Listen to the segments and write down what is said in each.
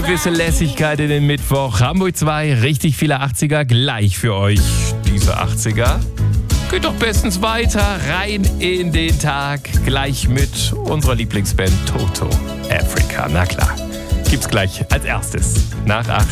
Gewisse Lässigkeit in den Mittwoch. Hamburg 2, richtig viele 80er gleich für euch. Diese 80er geht doch bestens weiter. Rein in den Tag. Gleich mit unserer Lieblingsband Toto Africa. Na klar. Gibt's gleich als erstes. Nach 8.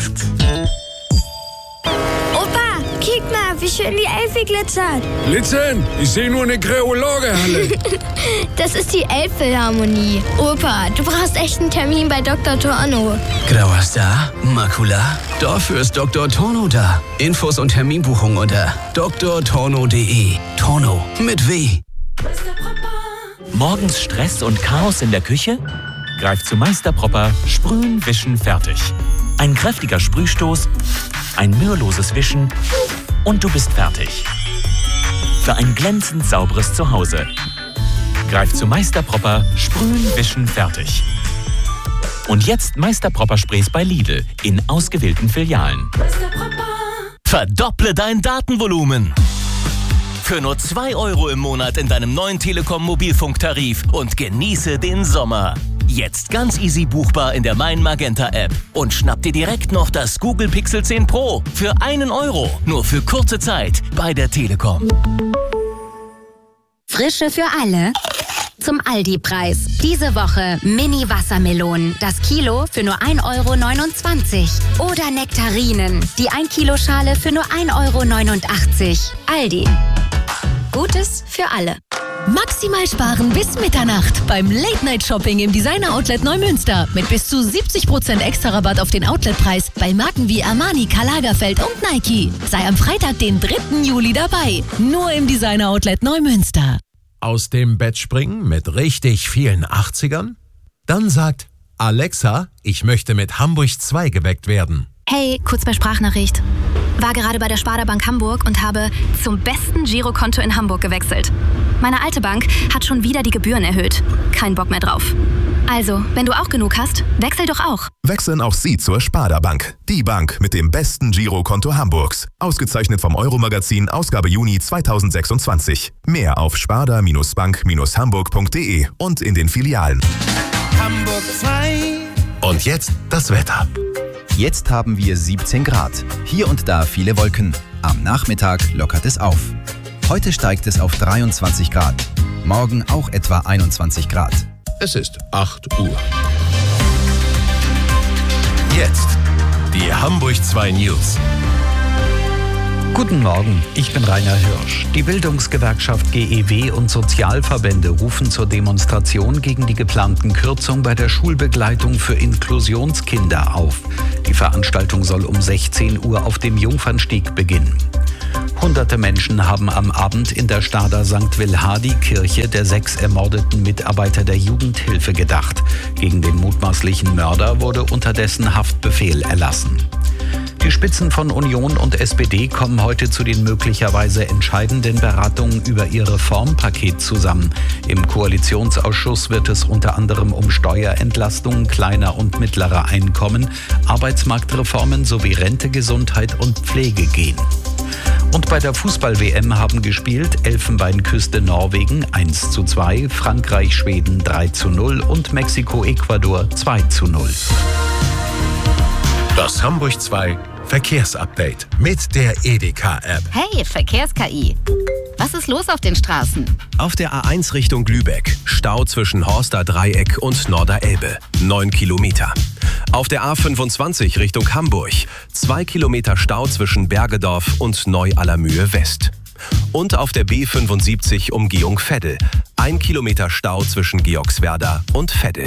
Opa, kick mal, wie schön die Elfe glitzert. Glitzern? Ich sehe nur eine Kreologe-Halle. Das ist die Elbphilharmonie. Opa, du brauchst echt einen Termin bei Dr. Torno. Grauer Star? Makula? Dafür ist Dr. Torno da. Infos und Terminbuchung unter drtorno.de. Torno mit W. Morgens Stress und Chaos in der Küche? Greif zu Meister Propper, sprühen, wischen, fertig. Ein kräftiger Sprühstoß, ein müheloses Wischen und du bist fertig. Für ein glänzend sauberes Zuhause. Greif zu Meister Propper, sprühen, wischen, fertig. Und jetzt Meister Propper Sprays bei Lidl in ausgewählten Filialen. Verdopple dein Datenvolumen. Für nur 2 € im Monat in deinem neuen Telekom Mobilfunktarif und genieße den Sommer. Jetzt ganz easy buchbar in der Mein Magenta App und schnapp dir direkt noch das Google Pixel 10 Pro für 1 €, nur für kurze Zeit bei der Telekom. Frische für alle zum Aldi-Preis. Diese Woche Mini-Wassermelonen, das Kilo für nur 1,29 €. Oder Nektarinen, die 1-Kilo-Schale für nur 1,89 €. Aldi. Gutes für alle. Maximal sparen bis Mitternacht beim Late-Night-Shopping im Designer-Outlet Neumünster. Mit bis zu 70% Extra-Rabatt auf den Outletpreis bei Marken wie Armani, Karl Lagerfeld und Nike. Sei am Freitag, den 3. Juli dabei. Nur im Designer-Outlet Neumünster. Aus dem Bett springen mit richtig vielen 80ern? Dann sagt Alexa, ich möchte mit Hamburg 2 geweckt werden. Hey, kurz bei Sprachnachricht. War gerade bei der Sparda Bank Hamburg und habe zum besten Girokonto in Hamburg gewechselt. Meine alte Bank hat schon wieder die Gebühren erhöht. Kein Bock mehr drauf. Also, wenn du auch genug hast, wechsel doch auch. Wechseln auch Sie zur Sparda Bank. Die Bank mit dem besten Girokonto Hamburgs. Ausgezeichnet vom Euro-Magazin, Ausgabe Juni 2026. Mehr auf sparda-bank-hamburg.de und in den Filialen. Hamburg 2. Und jetzt das Wetter. Jetzt haben wir 17 Grad. Hier und da viele Wolken. Am Nachmittag lockert es auf. Heute steigt es auf 23 Grad. Morgen auch etwa 21 Grad. Es ist 8 Uhr. Jetzt die Hamburg 2 News. Guten Morgen, ich bin Rainer Hirsch. Die Bildungsgewerkschaft GEW und Sozialverbände rufen zur Demonstration gegen die geplanten Kürzungen bei der Schulbegleitung für Inklusionskinder auf. Die Veranstaltung soll um 16 Uhr auf dem Jungfernstieg beginnen. Hunderte Menschen haben am Abend in der Stader St. Wilhardi-Kirche der 6 ermordeten Mitarbeiter der Jugendhilfe gedacht. Gegen den mutmaßlichen Mörder wurde unterdessen Haftbefehl erlassen. Die Spitzen von Union und SPD kommen heute zu den möglicherweise entscheidenden Beratungen über ihr Reformpaket zusammen. Im Koalitionsausschuss wird es unter anderem um Steuerentlastungen kleiner und mittlerer Einkommen, Arbeitsmarktreformen sowie Rente, Gesundheit und Pflege gehen. Und bei der Fußball-WM haben gespielt Elfenbeinküste Norwegen 1:2, Frankreich Schweden 3:0 und Mexiko Ecuador 2:0. Das Hamburg 2 Verkehrsupdate mit der Edeka-App. Hey, Verkehrs-KI. Was ist los auf den Straßen? Auf der A1 Richtung Lübeck. Stau zwischen Horster Dreieck und Norderelbe. 9 Kilometer. Auf der A25 Richtung Hamburg. 2 Kilometer Stau zwischen Bergedorf und Neu-Allermühe West. Und auf der B75 Umgehung Veddel. 1 Kilometer Stau zwischen Georgswerda und Veddel.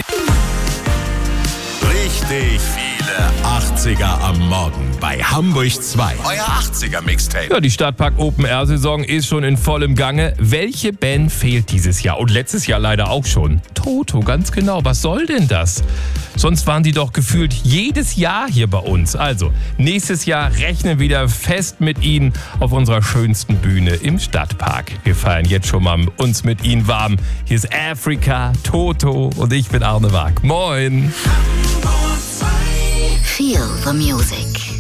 Richtig viele 80er am Morgen bei Hamburg 2. Euer 80er Mixtape. Ja, die Stadtpark Open Air Saison ist schon in vollem Gange. Welche Band fehlt dieses Jahr? Und letztes Jahr leider auch schon. Toto, ganz genau. Was soll denn das? Sonst waren die doch gefühlt jedes Jahr hier bei uns. Also, nächstes Jahr rechnen wieder fest mit ihnen auf unserer schönsten Bühne im Stadtpark. Wir feiern jetzt schon mal uns mit ihnen warm. Hier ist Africa, Toto und ich bin Arne Waag. Moin! Feel the music.